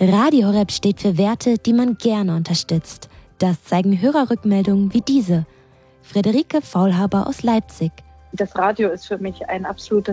Radio Horeb steht für Werte, die man gerne unterstützt. Das zeigen Hörerrückmeldungen wie diese. Friederike Faulhaber aus Leipzig. Das Radio ist für mich ein absolutes